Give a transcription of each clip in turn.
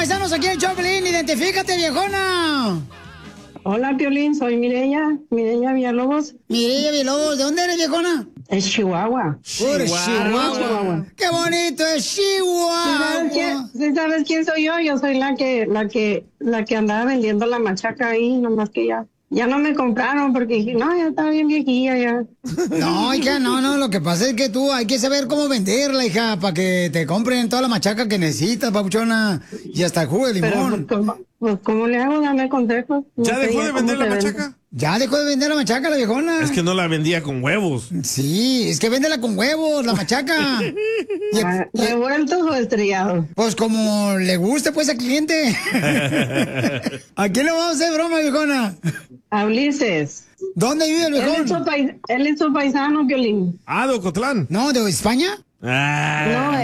paisanos, aquí en Choplin. Identifícate, viejona. Hola, Piolín, soy Mireya Villalobos. Mireya Villalobos, ¿de dónde eres, viejona? Es Chihuahua. Chihuahua. ¡Qué bonito es Chihuahua! ¿Sabes quién soy yo? Yo soy la que andaba vendiendo la machaca ahí, nomás que ya no me compraron porque dije, no, ya está bien viejilla ya. No, hija, no, lo que pasa es que tú hay que saber cómo venderla, hija, para que te compren toda la machaca que necesitas, papuchona, y hasta el jugo de limón. Pero, ¿cómo le hago? Dame consejos. ¿Ya dejó de vender la machaca? Ya dejó de vender la machaca, la viejona. Es que no la vendía con huevos. Sí, es que véndela con huevos, la machaca. ¿Revueltos o estrellados? Pues como le guste, pues, al cliente. ¿A quién le vamos a hacer broma, viejona? A Ulises. ¿Dónde vive el viejón? Él es su paisano, Piolín. Ah, de Ocotlán. No, ¿de España? No,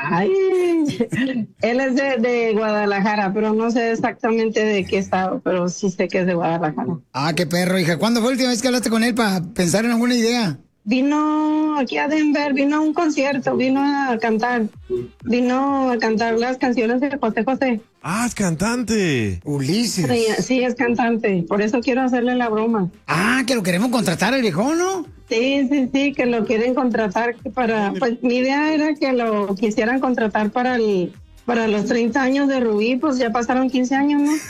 él es de Guadalajara, pero no sé exactamente de qué estado, pero sí sé que es de Guadalajara. Ah, qué perro, hija. ¿Cuándo fue la última vez que hablaste con él para pensar en alguna idea? Vino aquí a Denver, vino a un concierto, vino a cantar las canciones de José José. Ah, es cantante. Ulises. Sí, es cantante, por eso quiero hacerle la broma. Ah, que lo queremos contratar al viejón, ¿no? Sí, que lo quieren contratar pues mi idea era que lo quisieran contratar para los 30 años de Rubí, pues ya pasaron 15 años, ¿no?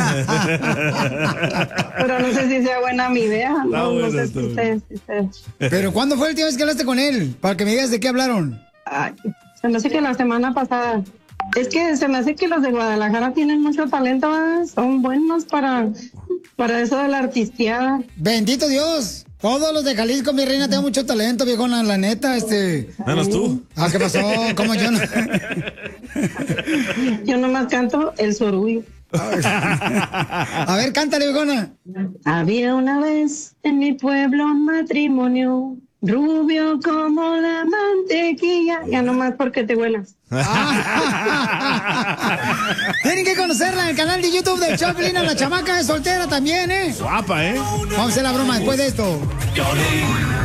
Pero no sé si sea buena mi idea, no sé si usted. Pero ¿cuándo fue la última vez que hablaste con él? Para que me digas de qué hablaron. Ay, se me hace que la semana pasada. Es que se me hace que los de Guadalajara tienen mucho talento, ¿verdad? Son buenos para eso de la artisteada. Bendito Dios. Todos los de Jalisco, mi reina, tengo mucho talento, viejona, la neta, Menos tú. Ah, ¿qué pasó? ¿Cómo yo no? Yo nomás canto el sorullo. A ver, cántale, viejona. Había una vez en mi pueblo un matrimonio, rubio como la mantequilla. Ya nomás porque te huelas. Tienen que conocerla en el canal de YouTube de Choplin, a la chamaca es soltera también, ¿eh? Guapa, ¿eh? Vamos a hacer la broma después de esto.